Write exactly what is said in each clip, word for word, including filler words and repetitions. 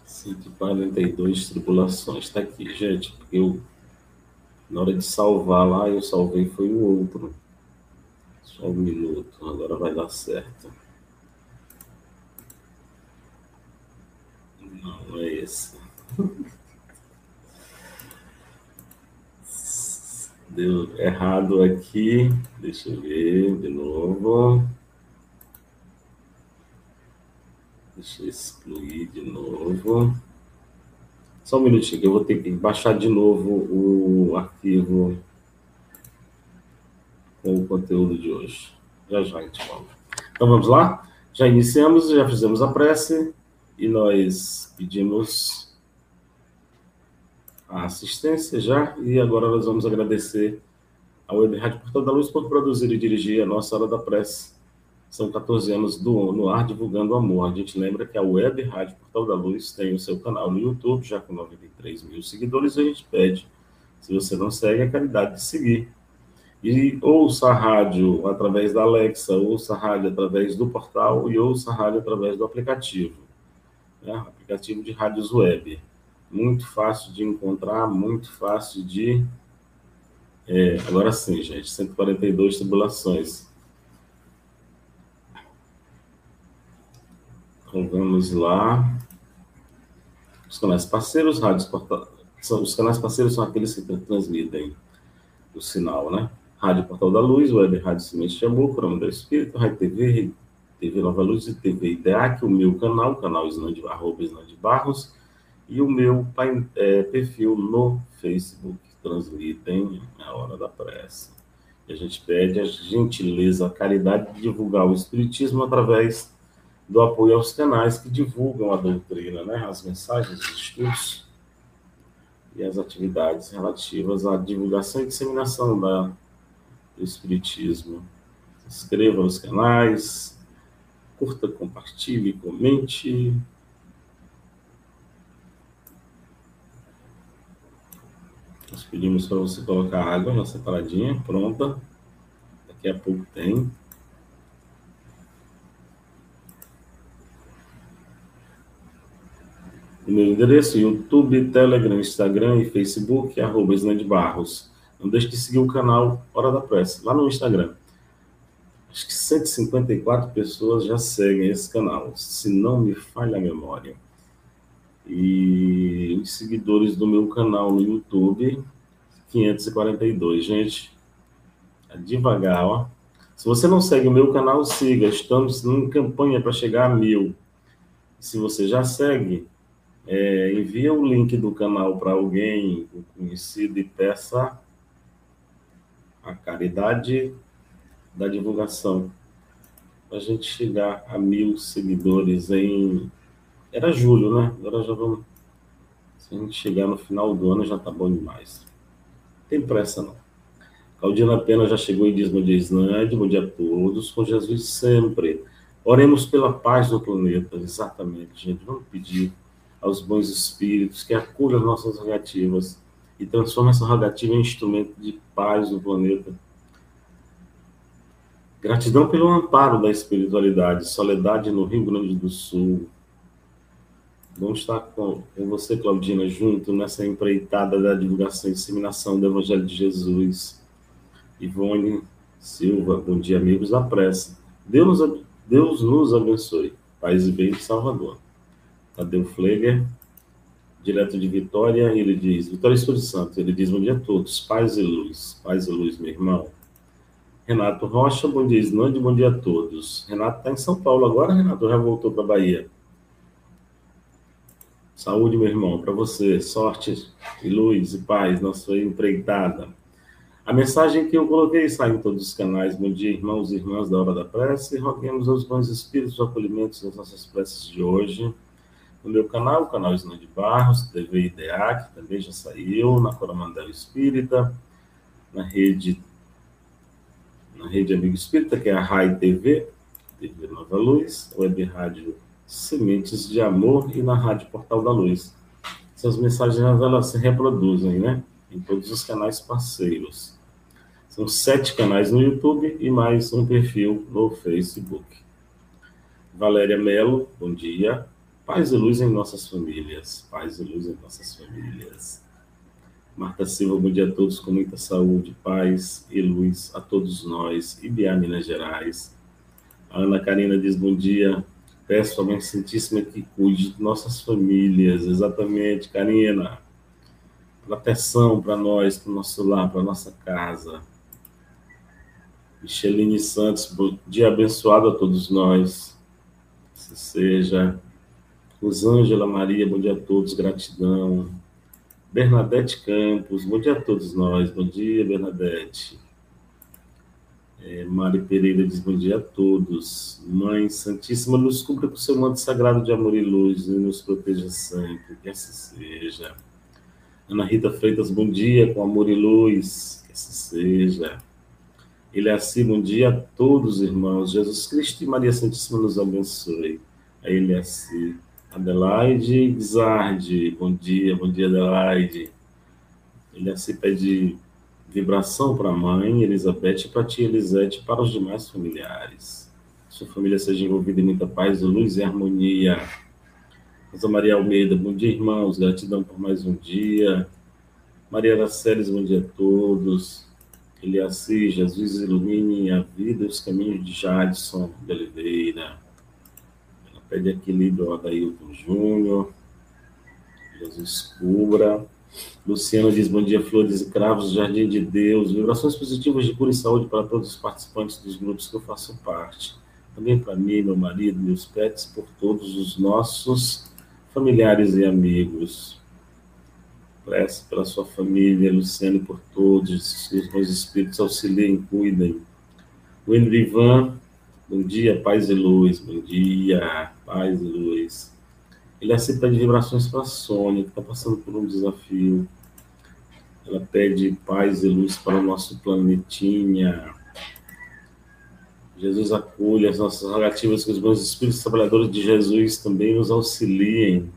cento e quarenta e dois tribulações. Está aqui, gente. Eu, na hora de salvar lá, eu salvei foi o outro. Só um minuto, agora vai dar certo. Não, é esse. Deu errado aqui. Deixa eu ver de novo. Deixa eu excluir de novo. Só um minutinho, que eu vou ter que baixar de novo o arquivo com o conteúdo de hoje. Já já a gente fala. Então vamos lá? Já iniciamos, já fizemos a prece e nós pedimos a assistência já, e agora nós vamos agradecer ao Web Rádio Portal da Luz por produzir e dirigir a nossa Hora da Prece. São quatorze anos do, no ar divulgando amor. A gente lembra que a Web Rádio Portal da Luz tem o seu canal no YouTube, já com noventa e três mil seguidores, e a gente pede, se você não segue, a caridade de seguir. E ouça a rádio através da Alexa, ouça a rádio através do portal e ouça a rádio através do aplicativo, né? Aplicativo de rádios web. Muito fácil de encontrar, muito fácil de... É, agora sim, gente, cento e quarenta e dois tribulações. Então vamos lá. Os canais parceiros, rádios portal... são, os canais parceiros são aqueles que transmitem o sinal, né? Rádio Portal da Luz, Web Rádio Semente de Amor, Programa do Espírito, Rádio T V, T V Nova Luz e T V IDEAC, o meu canal, canal Isnande, arroba Isnande Barros, e o meu é, perfil no Facebook, transmitem a Hora da Prece. E a gente pede a gentileza, a caridade de divulgar o Espiritismo através do apoio aos canais que divulgam a doutrina, né? As mensagens, os estudos e as atividades relativas à divulgação e disseminação da do Espiritismo. Se inscreva nos canais, curta, compartilhe, comente. Nós pedimos para você colocar água na separadinha, pronta. Daqui a pouco tem. O meu endereço, YouTube, Telegram, Instagram e Facebook, arroba Isnande Barros. Não deixe de seguir o canal Hora da Prece, lá no Instagram. Acho que cento e cinquenta e quatro pessoas já seguem esse canal, se não me falha a memória. E os seguidores do meu canal no YouTube, quinhentos e quarenta e dois. Gente, é devagar, ó. Se você não segue o meu canal, siga. Estamos em campanha para chegar a mil. Se você já segue, é, envia o link do canal para alguém conhecido e peça a caridade da divulgação, para a gente chegar a mil seguidores em... Era julho, né? Agora já vamos... Se a gente chegar no final do ano, já tá bom demais. Não tem pressa, não. Claudina Pena já chegou e diz: bom dia, Isnande, bom dia a todos, com Jesus sempre. Oremos pela paz do planeta, exatamente, gente. Vamos pedir aos bons espíritos que acolham as nossas rogativas e transformem essa rogativa em instrumento de paz no planeta. Gratidão pelo amparo da espiritualidade, Soledade no Rio Grande do Sul. Vamos estar com, com você, Claudina, junto nessa empreitada da divulgação e disseminação do Evangelho de Jesus. Ivone Silva, bom dia, amigos da prece. Deus nos, Deus nos abençoe. Paz e bem de Salvador. Tadeu Fleger, direto de Vitória, ele diz, Vitória Espírito Santo, ele diz, bom dia a todos, paz e luz, paz e luz, meu irmão. Renato Rocha, bom dia, Isnande, bom dia a todos. Renato está em São Paulo agora, Renato já voltou para a Bahia. Saúde, meu irmão, para você, sorte e luz e paz na sua empreitada. A mensagem que eu coloquei está em todos os canais. Bom dia, irmãos e irmãs da Hora da Prece. Roguemos aos bons espíritos o acolhimento das nossas preces de hoje. No meu canal, o canal Isnande Barros, T V IDEAC, também já saiu, na Coromandel Espírita, na rede, na rede Amigo Espírita, que é a Rai T V, T V Nova Luz, Web Rádio Sementes de Amor e na Rádio Portal da Luz. Essas mensagens elas se reproduzem, né? Em todos os canais parceiros. São sete canais no YouTube e mais um perfil no Facebook. Valéria Mello, bom dia. Paz e luz em nossas famílias. Paz e luz em nossas famílias. Marta Silva, bom dia a todos, com muita saúde, paz e luz a todos nós. Ibiá, Minas Gerais. A Ana Karina diz, bom dia. Peço à Mãe Santíssima que cuide de nossas famílias. Exatamente, Karina. Proteção para nós, para o nosso lar, para a nossa casa. Micheline Santos, bom dia abençoado a todos nós. Se seja. Rosângela Maria, bom dia a todos, gratidão. Bernadette Campos, bom dia a todos nós. Bom dia, Bernadette. É, Mari Pereira diz bom dia a todos. Mãe Santíssima, nos cubra com o seu manto sagrado de amor e luz e nos proteja sempre. Que assim seja. Ana Rita Freitas, bom dia, com amor e luz. Que assim seja. Ele é assim, bom dia a todos, irmãos. Jesus Cristo e Maria Santíssima nos abençoe. A ele é assim. Adelaide Guizardi, bom dia, bom dia, Adelaide. Ele é assim pede vibração para a mãe, Elizabeth, para a tia Elisete e para os demais familiares. Sua família seja envolvida em muita paz, luz e harmonia. Rosa Maria Almeida, bom dia, irmãos. Gratidão por mais um dia. Maria Araceles, bom dia a todos. Eliassi, Jesus ilumine a vida e os caminhos de Jadson de Oliveira. Ela pede equilíbrio ao Adailton Júnior. Jesus cubra. Luciana diz, bom dia, flores e cravos, Jardim de Deus. Vibrações positivas de cura e saúde para todos os participantes dos grupos que eu faço parte. Também para mim, meu marido, meus pets, por todos os nossos familiares e amigos. Prece pela sua família, Luciane, por todos, que os meus espíritos auxiliem, cuidem. O Ivan, bom dia, paz e luz, bom dia, paz e luz. Ele aceita de vibrações para a Sônia, que está passando por um desafio. Ela pede paz e luz para o nosso planetinha. Jesus acolhe as nossas rogativas, que os bons espíritos trabalhadores de Jesus também nos auxiliem.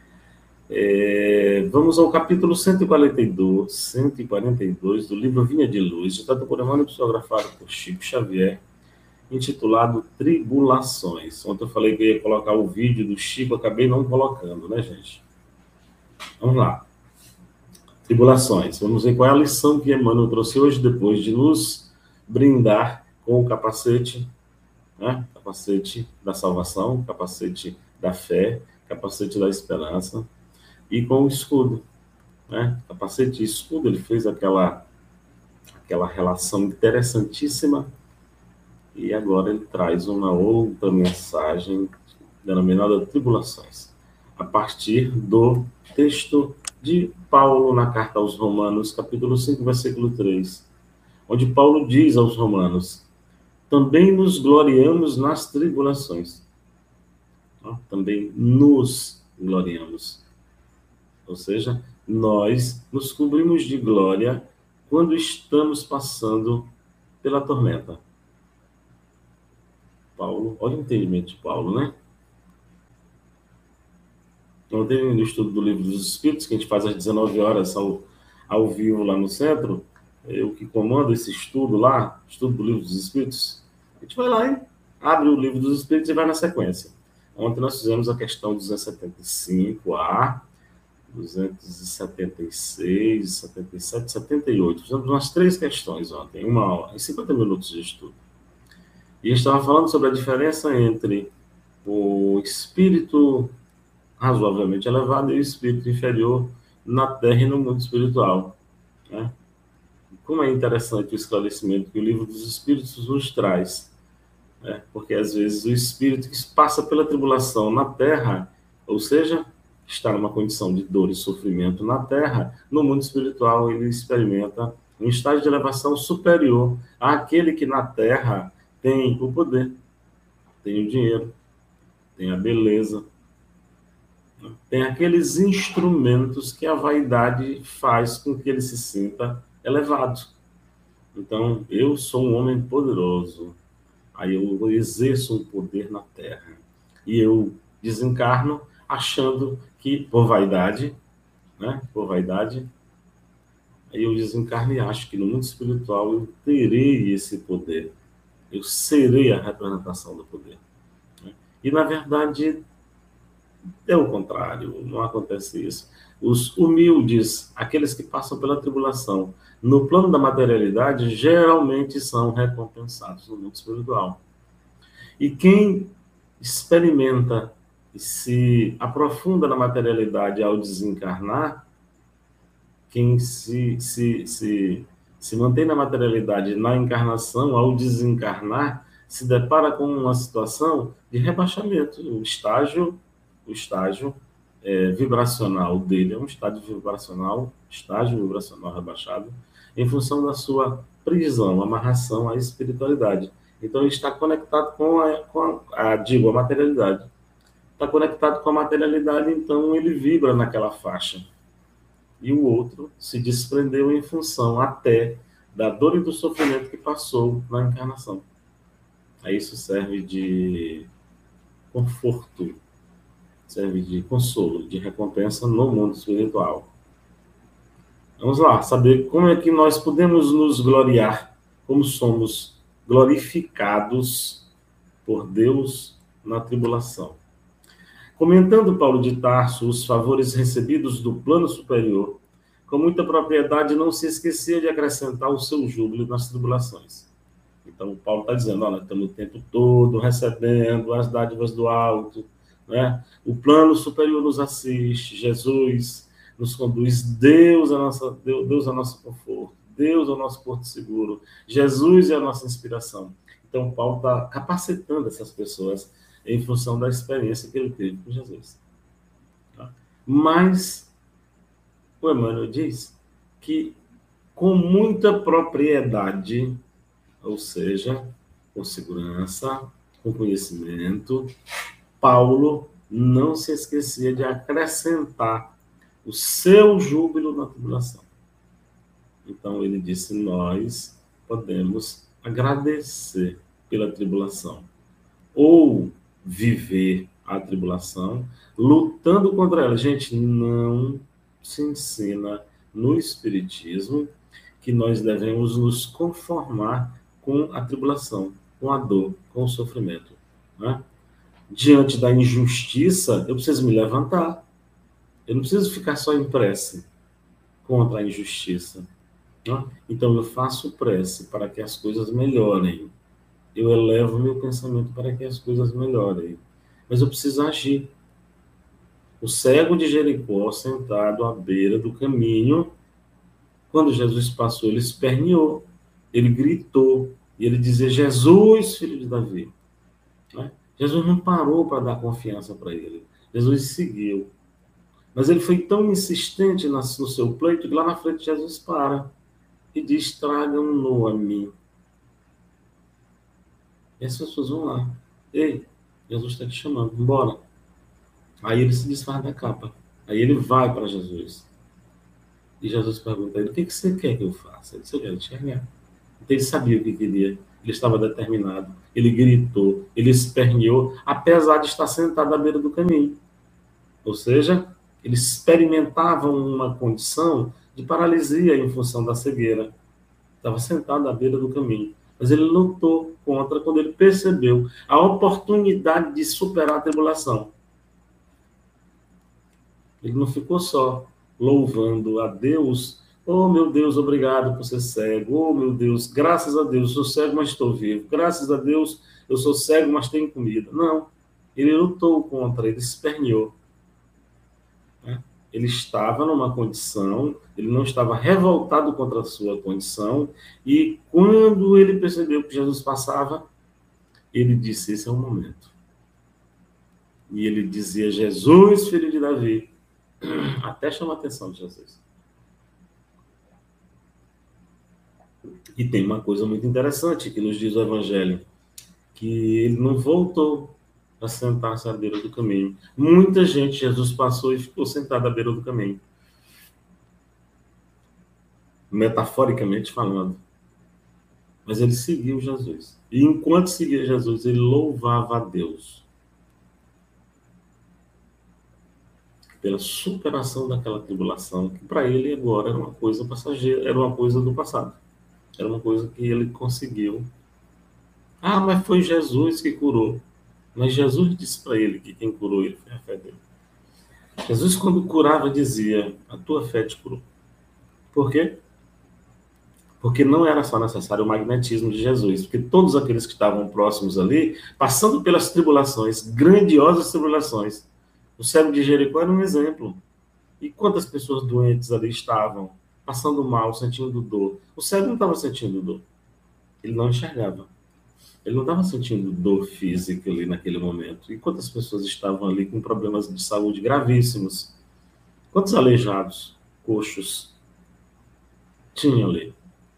É, vamos ao capítulo cento e quarenta e dois, cento e quarenta e dois do livro Vinha de Luz, ditado por Emmanuel, psicografado por Chico Xavier, intitulado Tribulações. Ontem eu falei que eu ia colocar o vídeo do Chico, acabei não colocando, né, gente? Vamos lá. Tribulações. Vamos ver qual é a lição que Emmanuel trouxe hoje, depois de nos brindar com o capacete, né? Capacete da salvação, capacete da fé, capacete da esperança, e com o escudo, né? Capacete e escudo, ele fez aquela, aquela relação interessantíssima, e agora ele traz uma outra mensagem denominada Tribulações, a partir do texto de Paulo na carta aos Romanos, capítulo cinco, versículo três, onde Paulo diz aos Romanos, também nos gloriamos nas tribulações. Também nos gloriamos. Ou seja, nós nos cobrimos de glória quando estamos passando pela tormenta. Paulo, olha o entendimento de Paulo, né? Ontem, no estudo do Livro dos Espíritos, que a gente faz às dezenove horas ao, ao vivo lá no centro, eu que comando esse estudo lá, estudo do Livro dos Espíritos, a gente vai lá e abre o Livro dos Espíritos e vai na sequência. Ontem nós fizemos a questão duzentos e setenta e cinco A, duzentos e setenta e seis, setenta e sete, setenta e oito. Fizemos umas três questões ontem, uma hora, em cinquenta minutos de estudo. E a gente estava falando sobre a diferença entre o espírito razoavelmente elevado e o espírito inferior na Terra e no mundo espiritual, né? Como é interessante o esclarecimento que o Livro dos Espíritos nos traz, né? Porque às vezes o espírito que passa pela tribulação na Terra, ou seja, está numa condição de dor e sofrimento na Terra, no mundo espiritual ele experimenta um estágio de elevação superior àquele que na Terra tem o poder, tem o dinheiro, tem a beleza, tem aqueles instrumentos que a vaidade faz com que ele se sinta elevado. Então, eu sou um homem poderoso, aí eu exerço um poder na Terra, e eu desencarno achando que, por vaidade, né, por vaidade, aí eu desencarno e acho que no mundo espiritual eu terei esse poder, eu serei a representação do poder. E, na verdade, É o contrário, não acontece isso. Os humildes, aqueles que passam pela tribulação, no plano da materialidade, geralmente são recompensados no mundo espiritual. E quem experimenta e se aprofunda na materialidade ao desencarnar, quem se, se, se, se mantém na materialidade na encarnação, ao desencarnar, se depara com uma situação de rebaixamento. O estágio, o estágio é, vibracional dele é um estágio vibracional, estágio vibracional rebaixado, em função da sua prisão, amarração à espiritualidade. Então, ele está conectado com a, com a, a digo, a materialidade. Está conectado com a materialidade, então ele vibra naquela faixa. E o outro se desprendeu em função até da dor e do sofrimento que passou na encarnação. Aí isso serve de conforto, serve de consolo, de recompensa no mundo espiritual. Vamos lá, saber como é que nós podemos nos gloriar, como somos glorificados por Deus na tribulação. Comentando Paulo de Tarso os favores recebidos do plano superior, com muita propriedade não se esquecia de acrescentar o seu júbilo nas tribulações. Então, Paulo está dizendo, olha, estamos o tempo todo recebendo as dádivas do alto, né? O plano superior nos assiste, Jesus nos conduz, Deus é a nossa, Deus é o nosso conforto, Deus é o nosso porto seguro, Jesus é a nossa inspiração. Então, Paulo está capacitando essas pessoas em função da experiência que ele teve com Jesus. Tá? Mas, o Emmanuel diz que com muita propriedade, ou seja, com segurança, com conhecimento, Paulo não se esquecia de acrescentar o seu júbilo na tribulação. Então, ele disse, nós podemos agradecer pela tribulação, ou viver a tribulação, lutando contra ela. Gente, não se ensina no Espiritismo que nós devemos nos conformar com a tribulação, com a dor, com o sofrimento. Né? Diante da injustiça, eu preciso me levantar. Eu não preciso ficar só em prece contra a injustiça. Né? Então, eu faço prece para que as coisas melhorem. Eu elevo meu pensamento para que as coisas melhorem. Mas eu preciso agir. O cego de Jericó, sentado à beira do caminho, quando Jesus passou, ele esperneou, ele gritou, e ele dizia, Jesus, filho de Davi. Né? Jesus não parou para dar confiança para ele. Jesus seguiu. Mas ele foi tão insistente no seu pleito que lá na frente Jesus para e diz, tragam-no a mim. E as pessoas vão lá. Ei, Jesus está te chamando, embora. Aí ele se desfaz da capa. Aí ele vai para Jesus. E Jesus pergunta a ele, o que você quer que eu faça? Ele disse, eu quero enxergar. Então ele sabia o que queria. Ele estava determinado. Ele gritou, ele esperneou, apesar de estar sentado à beira do caminho. Ou seja, ele experimentava uma condição de paralisia em função da cegueira. Estava sentado à beira do caminho. Mas ele lutou contra quando ele percebeu a oportunidade de superar a tribulação. Ele não ficou só louvando a Deus. Oh, meu Deus, obrigado por ser cego. Oh, meu Deus, graças a Deus, eu sou cego, mas estou vivo. Graças a Deus, eu sou cego, mas tenho comida. Não. Ele lutou contra, ele esperneou. Ele estava numa condição, ele não estava revoltado contra a sua condição, e quando ele percebeu que Jesus passava, ele disse, esse é o momento. E ele dizia, Jesus, filho de Davi, até chama a atenção de Jesus. E tem uma coisa muito interessante que nos diz o Evangelho, que ele não voltou a sentar-se à beira do caminho. Muita gente, Jesus passou e ficou sentado à beira do caminho. Metaforicamente falando. Mas ele seguiu Jesus. E enquanto seguia Jesus, ele louvava a Deus pela superação daquela tribulação, que para ele agora era uma coisa passageira, era uma coisa do passado. Era uma coisa que ele conseguiu. Ah, mas foi Jesus que curou. Mas Jesus disse para ele que quem curou ele foi a fé dele. Jesus, quando curava, dizia: a tua fé te curou. Por quê? Porque não era só necessário o magnetismo de Jesus, porque todos aqueles que estavam próximos ali, passando pelas tribulações, grandiosas tribulações, o cego de Jericó era um exemplo. E quantas pessoas doentes ali estavam, passando mal, sentindo dor? O cego não estava sentindo dor, ele não enxergava. Ele não estava sentindo dor física ali naquele momento. E quantas pessoas estavam ali com problemas de saúde gravíssimos? Quantos aleijados, coxos, tinham ali?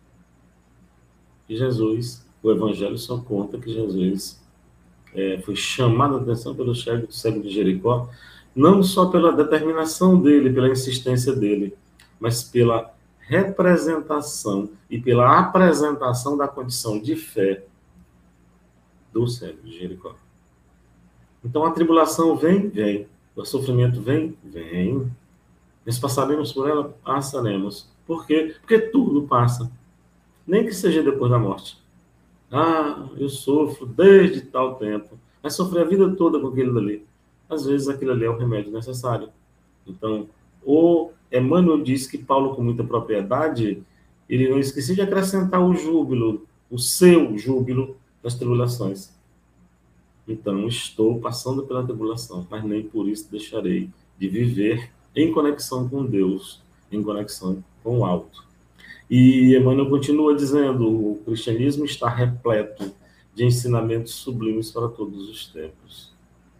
E Jesus, o Evangelho só conta que Jesus é, foi chamado a atenção pelo cego, cego de Jericó, não só pela determinação dele, pela insistência dele, mas pela representação e pela apresentação da condição de fé do cego de Jericó. Então a tribulação vem, vem. O sofrimento vem, vem. Nós passaremos por ela, passaremos. Por quê? Porque tudo passa. Nem que seja depois da morte. Ah, eu sofro desde tal tempo. Vai sofrer a vida toda com aquilo ali. Às vezes aquilo ali é o remédio necessário. Então, o Emmanuel diz que Paulo, com muita propriedade, ele não esquecia de acrescentar o júbilo, o seu júbilo das tribulações. Então, estou passando pela tribulação, mas nem por isso deixarei de viver em conexão com Deus, em conexão com o alto. E Emmanuel continua dizendo: o cristianismo está repleto de ensinamentos sublimes para todos os tempos.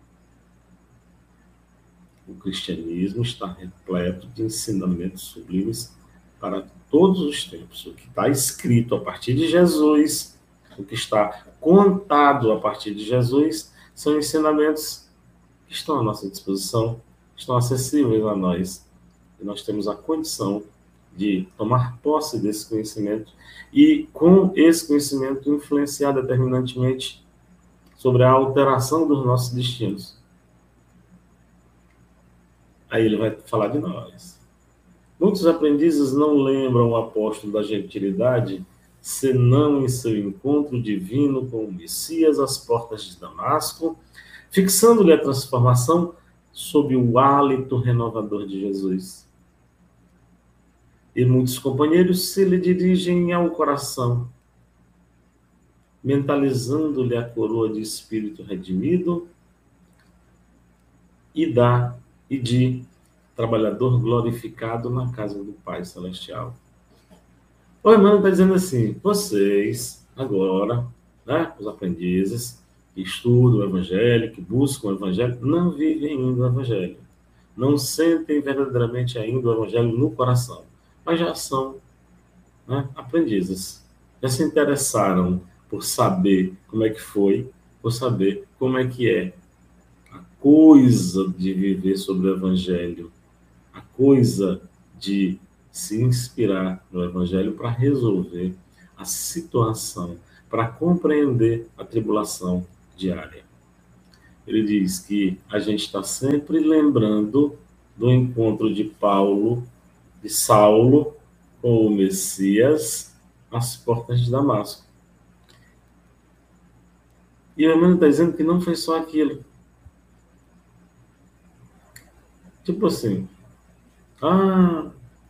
O cristianismo está repleto de ensinamentos sublimes para todos os tempos. O que está escrito a partir de Jesus, o que está contado a partir de Jesus, são ensinamentos que estão à nossa disposição, estão acessíveis a nós. E nós temos a condição de tomar posse desse conhecimento e, com esse conhecimento, influenciar determinantemente sobre a alteração dos nossos destinos. Aí ele vai falar de nós. Muitos aprendizes não lembram o apóstolo da gentilidade, senão em seu encontro divino com o Messias às portas de Damasco, fixando-lhe a transformação sob o hálito renovador de Jesus. E muitos companheiros se lhe dirigem ao coração, mentalizando-lhe a coroa de espírito redimido e dá e de trabalhador glorificado na casa do Pai Celestial. O Emmanuel está dizendo assim: vocês, agora, né, os aprendizes, que estudam o Evangelho, que buscam o Evangelho, não vivem ainda o Evangelho. Não sentem verdadeiramente ainda o Evangelho no coração, mas já são, né, aprendizes. Já se interessaram por saber como é que foi, por saber como é que é a coisa de viver sobre o Evangelho, a coisa de se inspirar no Evangelho para resolver a situação, para compreender a tribulação diária. Ele diz que a gente está sempre lembrando do encontro de Paulo, de Saulo, com o Messias, às portas de Damasco. E o Emmanuel está dizendo que não foi só aquilo. Tipo assim, ah,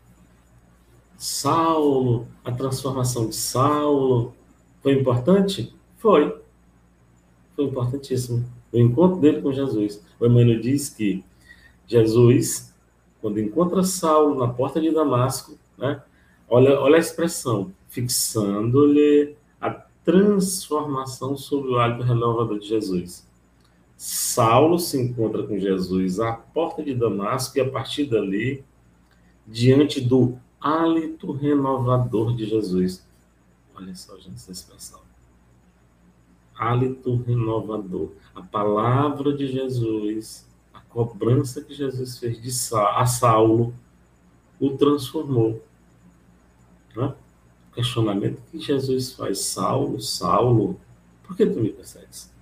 Saulo, a transformação de Saulo, foi importante? Foi. Foi importantíssimo. O encontro dele com Jesus. O Emmanuel diz que Jesus, quando encontra Saulo na porta de Damasco, né, olha, olha a expressão, fixando-lhe a transformação sobre o hálito renovador de Jesus. Saulo se encontra com Jesus à porta de Damasco e, a partir dali, diante do hálito renovador de Jesus. Olha só, gente, essa expressão. Hálito renovador. A palavra de Jesus, a cobrança que Jesus fez de Sa- a Saulo, o transformou. Né? O questionamento que Jesus faz: Saulo, Saulo, por que tu me persegues?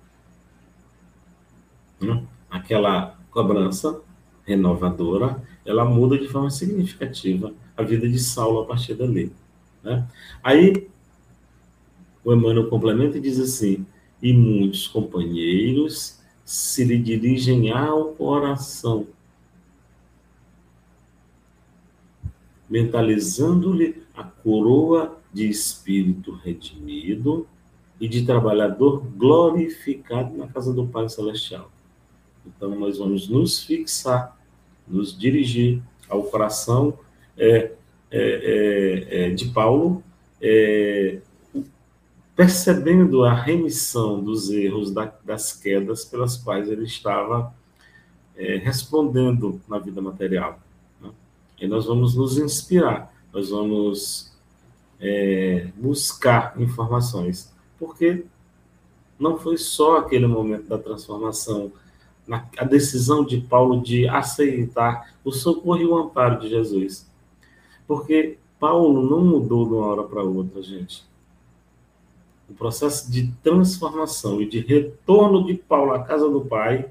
Né? Aquela cobrança renovadora, ela muda de forma significativa a vida de Saulo a partir dali. Né? Aí, o Emmanuel complementa e diz assim: e muitos companheiros se lhe dirigem ao coração, mentalizando-lhe a coroa de espírito redimido e de trabalhador glorificado na casa do Pai Celestial. Então, nós vamos nos fixar, nos dirigir ao coração é, é, é, é, de Paulo, é, percebendo a remissão dos erros, da, das quedas pelas quais ele estava é, respondendo na vida material. Né? E nós vamos nos inspirar, nós vamos é, buscar informações, porque não foi só aquele momento da transformação, na, a decisão de Paulo de aceitar o socorro e o amparo de Jesus. Porque Paulo não mudou de uma hora para outra, gente. O processo de transformação e de retorno de Paulo à casa do Pai,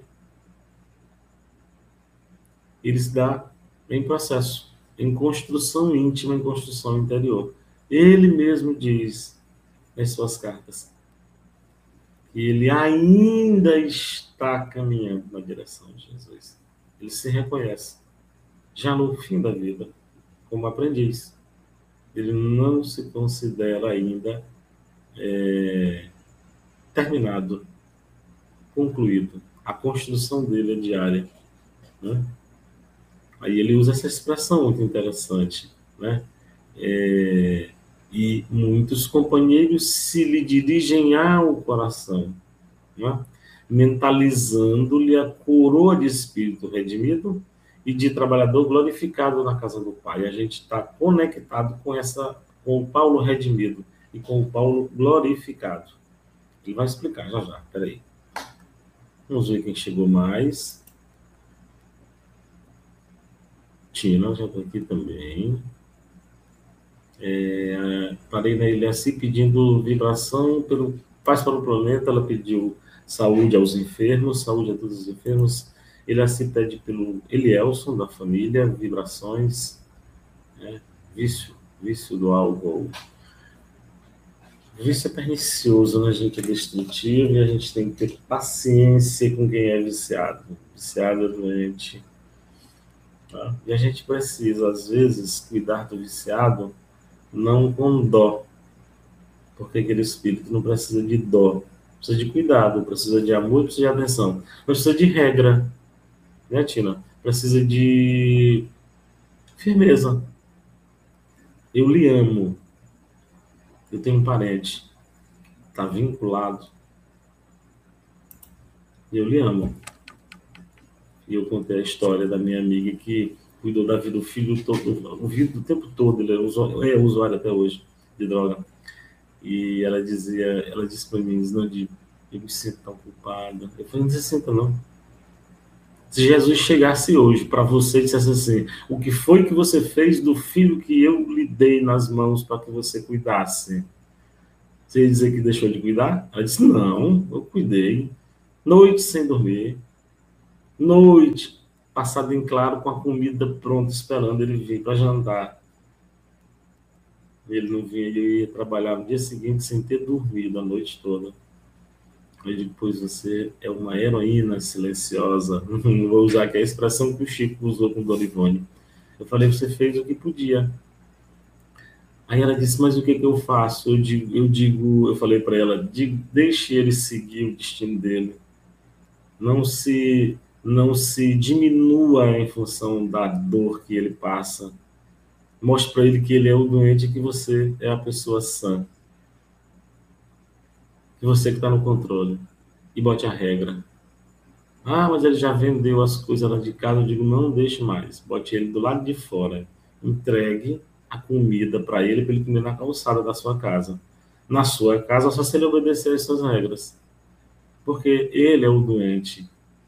ele se dá em processo, em construção íntima, em construção interior. Ele mesmo diz nas suas cartas que ele ainda está caminhando na direção de Jesus. Ele se reconhece, já no fim da vida, como aprendiz. Ele não se considera ainda é, terminado, concluído. A construção dele é diária. Né? Aí ele usa essa expressão muito interessante, né? É, e muitos companheiros se lhe dirigem ao coração, né? Mentalizando-lhe a coroa de espírito redimido e de trabalhador glorificado na casa do Pai. A gente está conectado com essa, com o Paulo redimido e com o Paulo glorificado. Ele vai explicar já já. Peraí. Vamos ver quem chegou mais. Tina já está aqui também. É, parei na Ilhaci pedindo vibração pelo Paz para o Planeta. Ela pediu saúde aos enfermos, saúde a todos os enfermos. Ilhaci pede pelo Elielson, da família, vibrações, né? vício, vício do álcool. O vício é pernicioso, né, gente? É destrutivo e a gente tem que ter paciência com quem é viciado. Viciado é doente. Tá? E a gente precisa, às vezes, cuidar do viciado não com dó, porque aquele espírito não precisa de dó, precisa de cuidado, precisa de amor, precisa de atenção, mas precisa de regra, né, Tina? Precisa de firmeza. Eu lhe amo. Eu tenho um parente, está vinculado, e eu lhe amo. E eu contei a história da minha amiga que cuidou da vida do filho todo, o vida do tempo todo, ele é usuário, é usuário até hoje de droga. E ela dizia, ela disse para mim, Nandi, eu me sinto tão culpada. Eu falei, não se sinta não. Se Jesus chegasse hoje para você e dissesse assim, o que foi que você fez do filho que eu lhe dei nas mãos para que você cuidasse? Você ia dizer que deixou de cuidar? Ela disse, não, eu cuidei. Noite sem dormir. Noite passada em claro com a comida pronta, esperando ele vir para jantar. Ele não vinha, ele ia trabalhar no dia seguinte sem ter dormido a noite toda. Eu digo, pois você é uma heroína silenciosa. Não vou usar aqui a expressão que o Chico usou com o Dona Ivone. Eu falei, você fez o que podia. Aí ela disse, mas o que, que eu faço? Eu digo, eu, digo, eu falei para ela, digo, deixe ele seguir o destino dele. Não se... não se diminua em função da dor que ele passa. Mostre para ele que ele é o doente e que você é a pessoa sã. Que você que está no controle. E bote a regra. Ah, mas ele já vendeu as coisas lá de casa. Eu digo, não deixe mais. Bote ele do lado de fora. Entregue a comida para ele, para ele comer na calçada da sua casa. Na sua casa, só se ele obedecer às suas regras. Porque ele é o doente.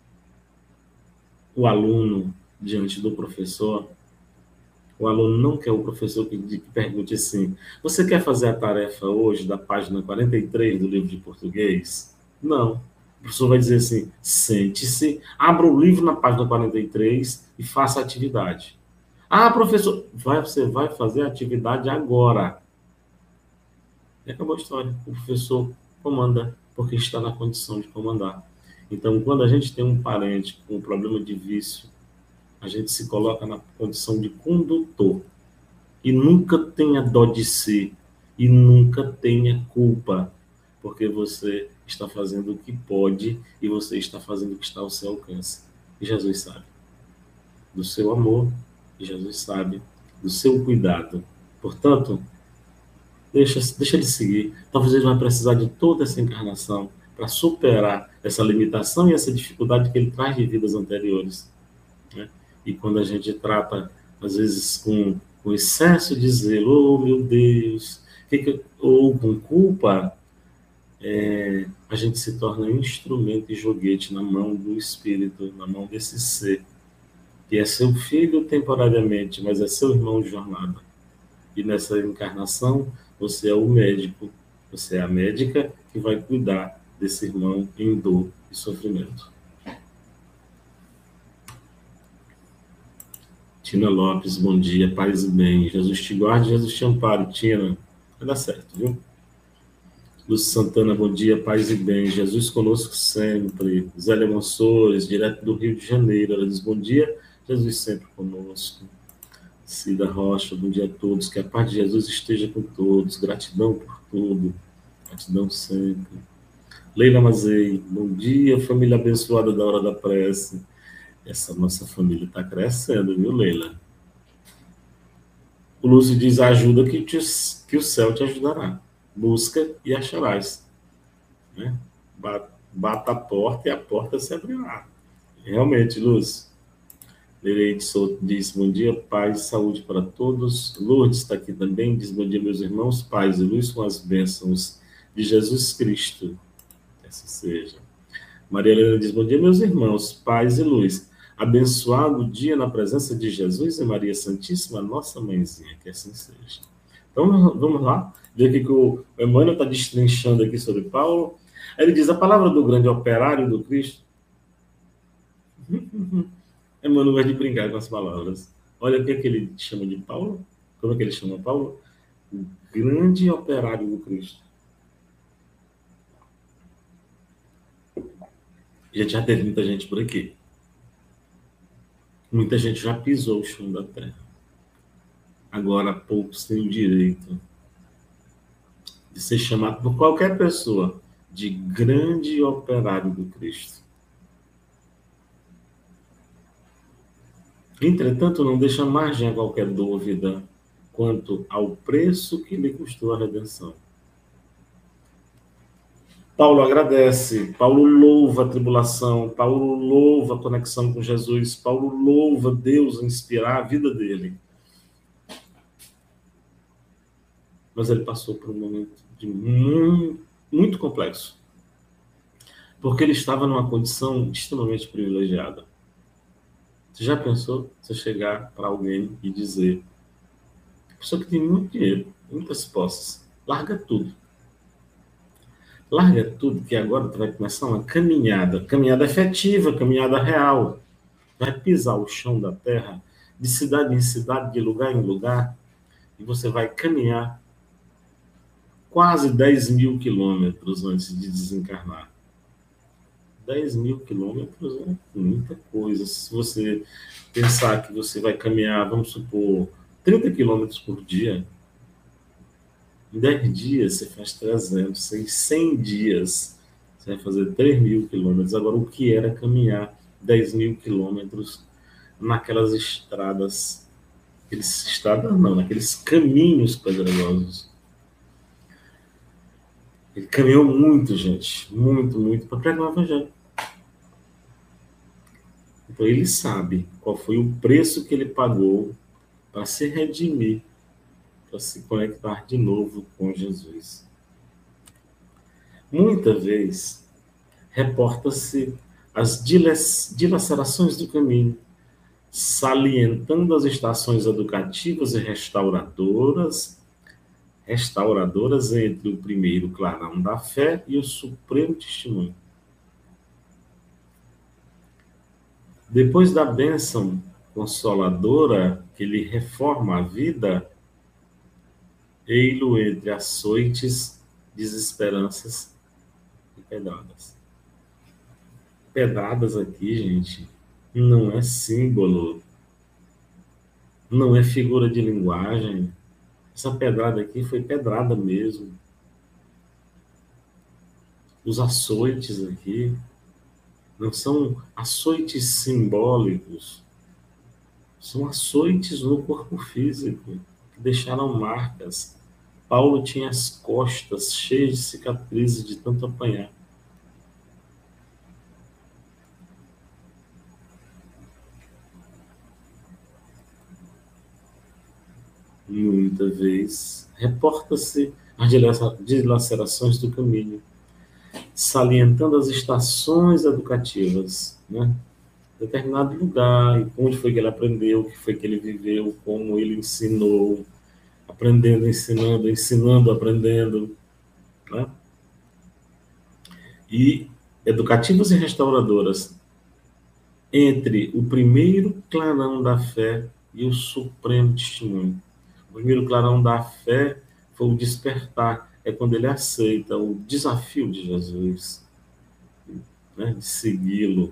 O aluno, diante do professor, o aluno não quer o professor que, que pergunte assim, você quer fazer a tarefa hoje da página quarenta e três do livro de português? Não. O professor vai dizer assim, sente-se, abra o livro na página quarenta e três e faça a atividade. Ah, professor, vai, você vai fazer a atividade agora. E acabou a história. O professor comanda, porque está na condição de comandar. Então, quando a gente tem um parente com um problema de vício, a gente se coloca na condição de condutor. E nunca tenha dó de si. E nunca tenha culpa. Porque você está fazendo o que pode e você está fazendo o que está ao seu alcance. E Jesus sabe do seu amor. E Jesus sabe do seu cuidado. Portanto, deixa, deixa ele seguir. Talvez ele vai precisar de toda essa encarnação para superar essa limitação e essa dificuldade que ele traz de vidas anteriores. Né? E quando a gente trata, às vezes, com, com excesso de zelo, oh meu Deus, que que, ou com culpa, é, a gente se torna instrumento e joguete na mão do Espírito, na mão desse ser, que é seu filho temporariamente, mas é seu irmão de jornada. E nessa encarnação, você é o médico, você é a médica que vai cuidar desse irmão em dor e sofrimento. Tina Lopes, bom dia, paz e bem. Jesus te guarde, Jesus te ampare. Tina, vai dar certo, viu? Lúcia Santana, bom dia, paz e bem. Jesus conosco sempre. Zélia Monsores, direto do Rio de Janeiro. Ela diz, bom dia, Jesus sempre conosco. Cida Rocha, bom dia a todos. Que a paz de Jesus esteja com todos. Gratidão por tudo. Gratidão sempre. Leila Mazei, bom dia, família abençoada da hora da prece. Essa nossa família está crescendo, viu, Leila? O Lúcio diz, ajuda que, te, que o céu te ajudará. Busca e acharás. Né? Bata a porta e a porta se abrirá. Realmente, Lúcio. Lereide Souto diz, bom dia, paz e saúde para todos. Lourdes está aqui também, diz, bom dia, meus irmãos, paz e luz com as bênçãos de Jesus Cristo. Que assim seja. Maria Helena diz, bom dia, meus irmãos, paz e luz. Abençoado o dia na presença de Jesus e Maria Santíssima, nossa mãezinha, que assim seja. Então, vamos lá, ver o que o Emmanuel está destrinchando aqui sobre Paulo. Ele diz, a palavra do grande operário do Cristo. Emmanuel gosta de brincar com as palavras. Olha o que, é que ele chama de Paulo. Como é que ele chama Paulo? O grande operário do Cristo. Gente, já teve muita gente por aqui. Muita gente já pisou o chão da terra. Agora, poucos têm o direito de ser chamado por qualquer pessoa de grande operário do Cristo. Entretanto, não deixa margem a qualquer dúvida quanto ao preço que lhe custou a redenção. Paulo agradece, Paulo louva a tribulação, Paulo louva a conexão com Jesus, Paulo louva Deus inspirar a vida dele. Mas ele passou por um momento de muito, muito complexo, porque ele estava numa condição extremamente privilegiada. Você já pensou você chegar para alguém e dizer, pessoa que tem muito dinheiro, muitas posses, larga tudo. Larga tudo, que agora tu vai começar uma caminhada, caminhada efetiva, caminhada real. Vai pisar o chão da terra, de cidade em cidade, de lugar em lugar, e você vai caminhar quase dez mil quilômetros antes de desencarnar. dez mil quilômetros é muita coisa. Se você pensar que você vai caminhar, vamos supor, trinta quilômetros por dia, em dez dias você faz trezentos, em cem dias você vai fazer três mil quilômetros. Agora, o que era caminhar dez mil quilômetros naquelas estradas, aqueles estradas não, naqueles caminhos pedregosos? Ele caminhou muito, gente, muito, muito, para pregar o evangelho. Então, ele sabe qual foi o preço que ele pagou para se redimir, para se conectar de novo com Jesus. Muitas vezes, reporta-se as dilacerações do caminho, salientando as estações educativas e restauradoras, restauradoras entre o primeiro clarão da fé e o supremo testemunho. Depois da bênção consoladora que lhe reforma a vida, ei-lo entre açoites, desesperanças e pedradas. Pedradas aqui, gente, não é símbolo Não é figura de linguagem. Essa pedrada aqui foi pedrada mesmo. Os açoites aqui não são açoites simbólicos, são açoites no corpo físico, que deixaram marcas. Paulo tinha as costas cheias de cicatrizes de tanto apanhar. Muitas vezes, reporta-se as dilacerações do caminho, salientando as estações educativas, né? Determinado lugar, onde foi que ele aprendeu, o que foi que ele viveu, como ele ensinou, aprendendo, ensinando, ensinando, aprendendo, né? E educativas e restauradoras, entre o primeiro clarão da fé e o supremo testemunho. O primeiro clarão da fé foi o despertar, é quando ele aceita o desafio de Jesus, né, de segui-lo,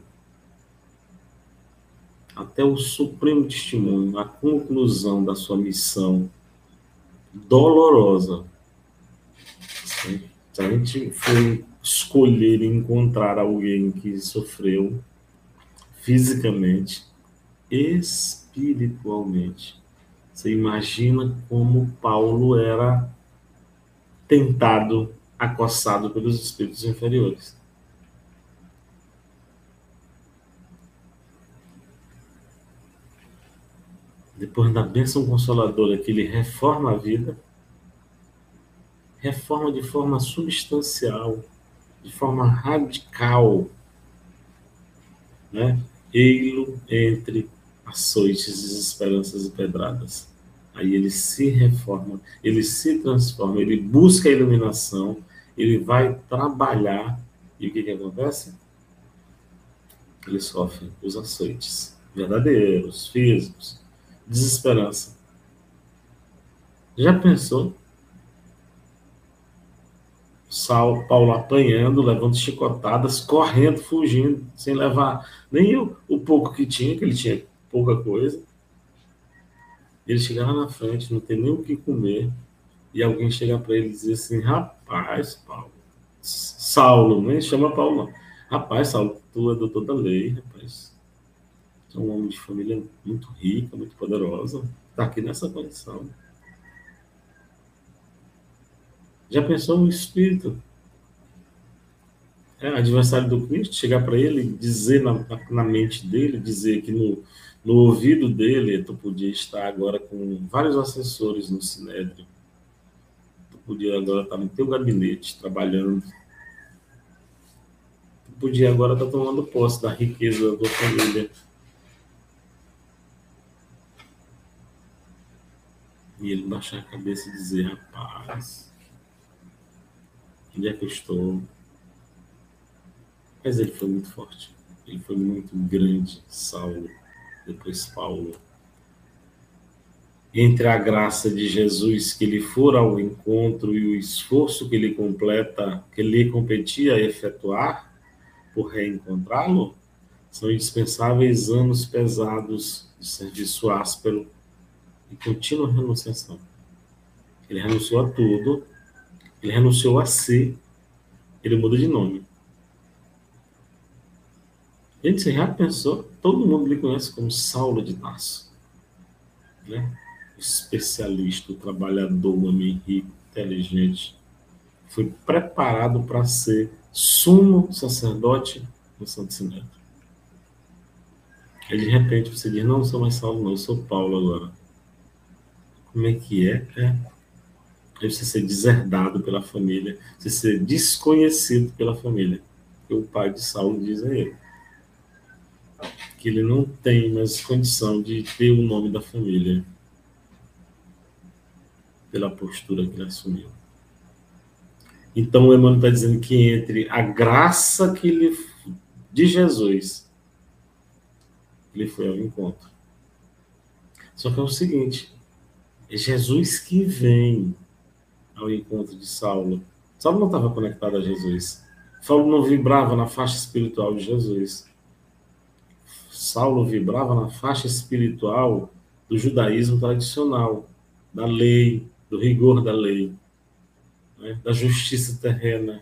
até o supremo testemunho, a conclusão da sua missão dolorosa. Se a gente for escolher encontrar alguém que sofreu fisicamente, espiritualmente, você imagina como Paulo era tentado, acossado pelos espíritos inferiores. Depois da bênção consoladora que ele reforma a vida, reforma de forma substancial, de forma radical, né? Ei-lo entre açoites, desesperanças e pedradas. Aí ele se reforma, ele se transforma, ele busca a iluminação, ele vai trabalhar, e o que que acontece? Ele sofre os açoites verdadeiros, físicos, desesperança. Já pensou? Saulo, Paulo apanhando, levando chicotadas, correndo, fugindo, sem levar nem o, o pouco que tinha, que ele tinha pouca coisa. Ele chegar lá na frente, não tem nem o que comer, e alguém chegar para ele e dizer assim: rapaz, Paulo, Saulo, nem chama Paulo, não. Rapaz, Saulo, tu é doutor da lei, rapaz. Tu é um homem de família muito rica, muito poderosa, está aqui nessa condição. Já pensou no espírito? É, adversário do Cristo, chegar para ele, dizer na, na mente dele, dizer que no, no ouvido dele, tu podia estar agora com vários assessores no Sinédrio. Tu podia agora estar no teu gabinete, trabalhando. Tu podia agora estar tomando posse da riqueza da tua família. E ele baixar a cabeça e dizer: rapaz, onde é que eu estou? Mas ele foi muito forte. Ele foi muito grande, Saulo, depois Paulo. Entre a graça de Jesus que lhe fora ao encontro e o esforço que ele completa, que lhe competia a efetuar por reencontrá-lo, são indispensáveis anos pesados de serviço áspero e contínua renunciação. Ele renunciou a tudo, ele renunciou a si, ele muda de nome. Gente, você já pensou? Todo mundo lhe conhece como Saulo de Tarso, né? Especialista, o trabalhador, o homem rico, inteligente, foi preparado para ser sumo sacerdote no Santo Sinédrio. Aí de repente você diz: não sou mais Saulo, não, eu sou Paulo agora. Como é que é? É. Aí você ser deserdado pela família, você ser desconhecido pela família. Porque o pai de Saulo diz a ele que ele não tem mais condição de ter o nome da família pela postura que ele assumiu. Então o Emmanuel está dizendo que entre a graça que ele, de Jesus, ele foi ao encontro. Só que é o seguinte, é Jesus que vem ao encontro de Saulo. Saulo não estava conectado a Jesus. Saulo não vibrava na faixa espiritual de Jesus. Saulo vibrava na faixa espiritual do judaísmo tradicional, da lei, do rigor da lei, né? Da justiça terrena,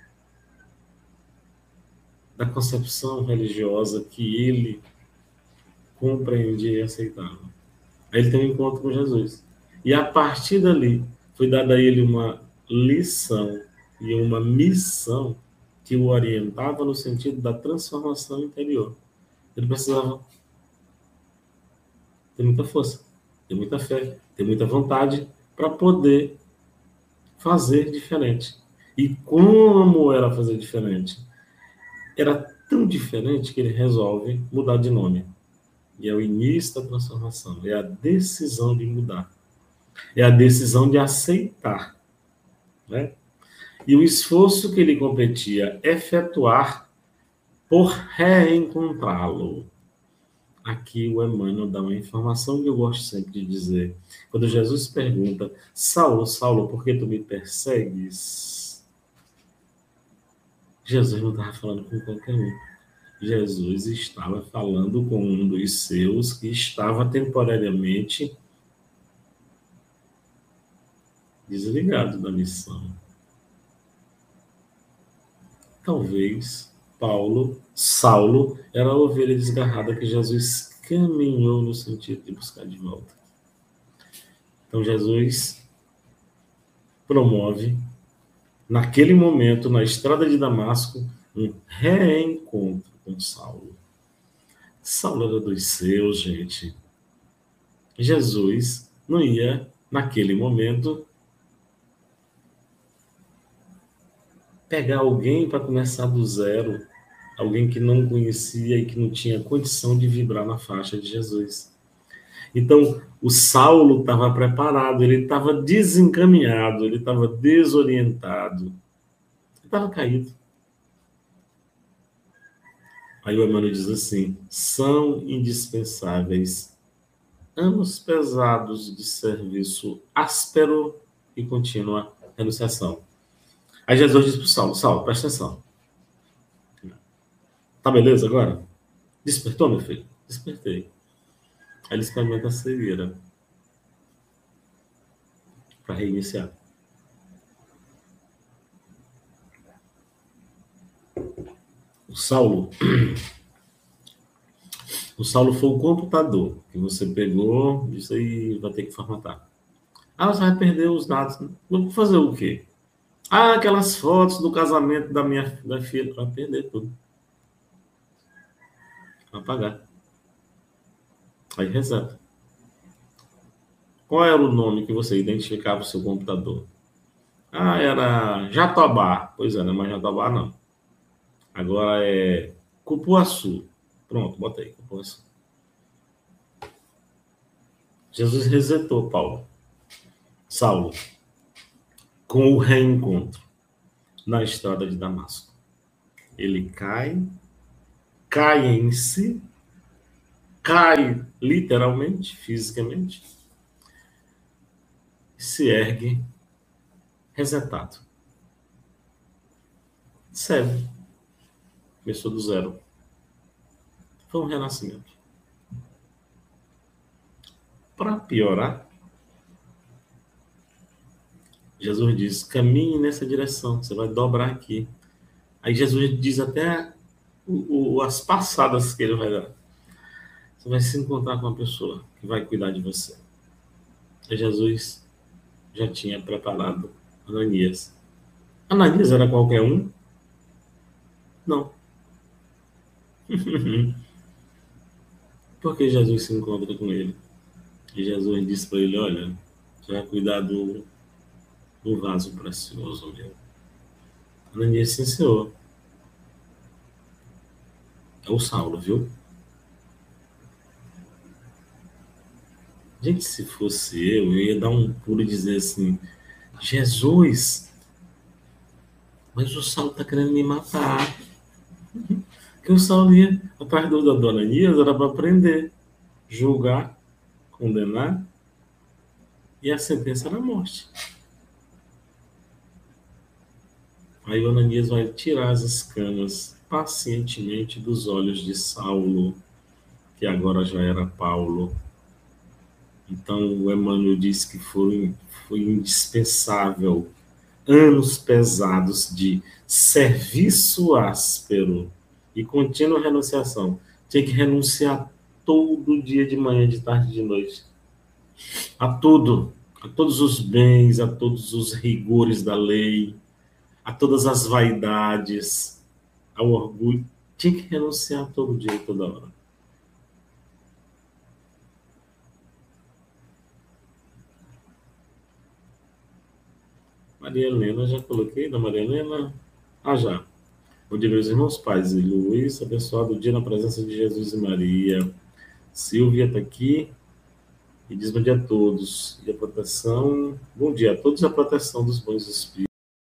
da concepção religiosa que ele compreendia e aceitava. Aí ele tem um encontro com Jesus. E a partir dali, foi dada a ele uma lição e uma missão que o orientava no sentido da transformação interior. Ele precisava ter muita força, ter muita fé, ter muita vontade para poder fazer diferente. E como era fazer diferente? Era tão diferente que ele resolve mudar de nome. E é o início da transformação, é a decisão de mudar. É a decisão de aceitar, né? E o esforço que ele competia efetuar por reencontrá-lo. Aqui o Emmanuel dá uma informação que eu gosto sempre de dizer. Quando Jesus pergunta, Saulo, Saulo, por que tu me persegues? Jesus não estava falando com qualquer um. Jesus estava falando com um dos seus que estava temporariamente desligado da missão. Talvez Paulo, Saulo, era a ovelha desgarrada que Jesus caminhou no sentido de buscar de volta. Então Jesus promove, naquele momento, na estrada de Damasco, um reencontro com Saulo. Saulo era dos seus, gente. Jesus não ia, naquele momento, pegar alguém para começar do zero, alguém que não conhecia e que não tinha condição de vibrar na faixa de Jesus. Então, o Saulo estava preparado, ele estava desencaminhado, ele estava desorientado, ele estava caído. Aí o Emmanuel diz assim, são indispensáveis anos pesados de serviço áspero e contínua renunciação. Aí Jesus diz para o Saulo, Saulo, presta atenção. Tá beleza agora? Despertou, meu filho? Despertei. Aí ele experimenta a cegueira para reiniciar. O Saulo, o Saulo foi o computador que você pegou, isso aí vai ter que formatar. Ah, você vai perder os dados. Vou fazer o quê? Ah, aquelas fotos do casamento da minha da filha, vai perder tudo. Vai apagar. Aí reseta. Qual era o nome que você identificava o seu computador? Ah, era Jatobá. Pois é, não é mais Jatobá, não. Agora é Cupuaçu. Pronto, bota aí, Cupuaçu. Jesus resetou Paulo. Saulo. Com o reencontro na estrada de Damasco. Ele cai, cai em si, cai literalmente, fisicamente, se ergue resetado. Cego. Começou do zero. Foi um renascimento. Para piorar, Jesus diz, caminhe nessa direção, você vai dobrar aqui. Aí Jesus diz até o, o, as passadas que ele vai dar. Você vai se encontrar com uma pessoa que vai cuidar de você. E Jesus já tinha preparado Ananias. Ananias era qualquer um? Não. Porque Jesus se encontra com ele. E Jesus disse para ele, olha, você vai cuidar do, do vaso precioso meu. Ananias, sim, senhor. É o Saulo, viu? Gente, se fosse eu, eu ia dar um pulo e dizer assim, Jesus, mas o Saulo está querendo me matar. Porque o Saulo ia, atrás do, da dona Ananias, era para prender, julgar, condenar, e a sentença era a morte. Aí o Ananias vai tirar as escamas pacientemente dos olhos de Saulo, que agora já era Paulo. Então, o Emmanuel disse que foi, foi indispensável anos pesados de serviço áspero e contínua renunciação. Tinha que renunciar todo dia, de manhã, de tarde, de noite. A tudo, a todos os bens, a todos os rigores da lei, a todas as vaidades, ao orgulho. Tinha que renunciar todo dia, toda hora. Maria Helena, já coloquei da Maria Helena? Ah, já. Bom dia, meus irmãos, pais e Luiz, abençoado dia na presença de Jesus e Maria. Silvia está aqui e diz bom dia a todos. E a proteção, bom dia a todos, a proteção dos bons espíritos.